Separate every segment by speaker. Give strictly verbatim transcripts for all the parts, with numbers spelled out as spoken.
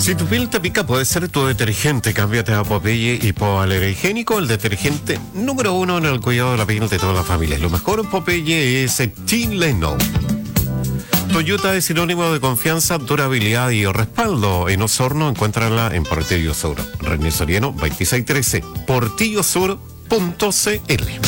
Speaker 1: Si tu piel te pica, puede ser tu detergente. Cámbiate a Popeye Hipoalergénico, el detergente número uno en el cuidado de la piel de toda la familia. Lo mejor en Popeye es Chileno. Toyota es sinónimo de confianza, durabilidad y respaldo. En Osorno, encuéntrala en Portillo Sur. René Soriano, veintiséis trece, portillo sur punto c l.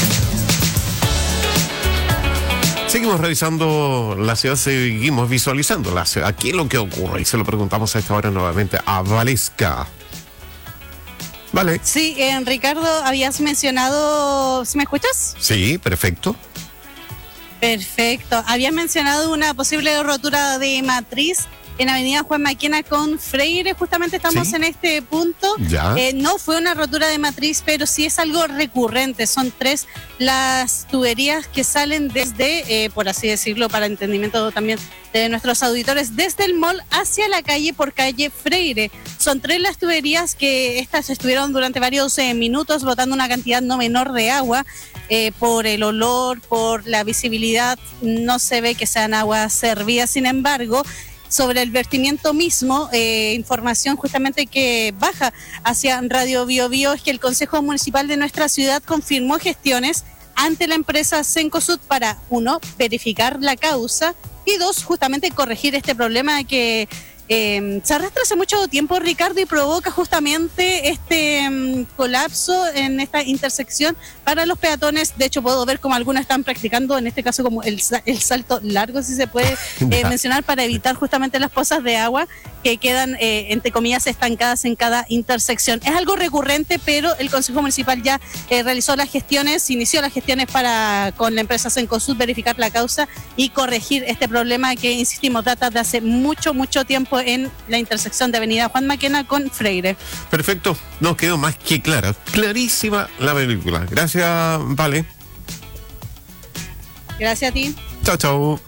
Speaker 1: Seguimos revisando la ciudad, seguimos visualizando la ciudad. ¿Qué es lo que ocurre? Y se lo preguntamos a esta hora nuevamente a Valesca. Vale.
Speaker 2: Sí, eh, Ricardo, habías mencionado... ¿Sí me escuchas?
Speaker 1: Sí, perfecto.
Speaker 2: Perfecto. Habías mencionado una posible rotura de matriz en Avenida Juan Maquena con Freire. Justamente estamos
Speaker 1: ¿Sí?
Speaker 2: en este punto.
Speaker 1: Ya.
Speaker 2: Eh, no fue una rotura de matriz, pero sí es algo recurrente. Son tres las tuberías que salen desde, eh, por así decirlo, para entendimiento también de nuestros auditores, desde el mall hacia la calle por calle Freire. Son tres las tuberías que estas estuvieron durante varios eh, minutos botando una cantidad no menor de agua. Eh, por el olor, por la visibilidad, no se ve que sean aguas servidas. Sin embargo, sobre el vertimiento mismo, eh, información justamente que baja hacia Radio Bio Bio es que el Consejo Municipal de nuestra ciudad confirmó gestiones ante la empresa Cencosud para, uno, verificar la causa y dos, justamente corregir este problema que eh, se arrastra hace mucho tiempo, Ricardo, y provoca justamente este um, colapso en esta intersección para los peatones. De hecho, puedo ver como algunos están practicando, en este caso, como el, el salto largo, si se puede eh, mencionar, para evitar justamente las pozas de agua que quedan, eh, entre comillas, estancadas en cada intersección. Es algo recurrente, pero el Consejo Municipal ya eh, realizó las gestiones, inició las gestiones para con la empresa Cencosud verificar la causa y corregir este problema que, insistimos, data de hace mucho, mucho tiempo en la intersección de Avenida Juan Maquena con Freire.
Speaker 1: Perfecto, nos quedó más que clara, clarísima la película. Gracias, Vale.
Speaker 2: Gracias a ti.
Speaker 1: Chao, chao.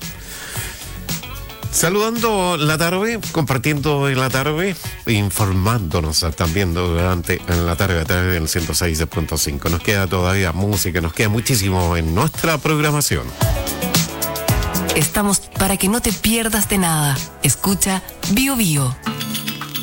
Speaker 1: Saludando la tarde, compartiendo en la tarde, informándonos también durante en la tarde a través del ciento seis punto cinco. Nos queda todavía música, nos queda muchísimo en nuestra programación.
Speaker 3: Estamos para que no te pierdas de nada. Escucha Bio Bio.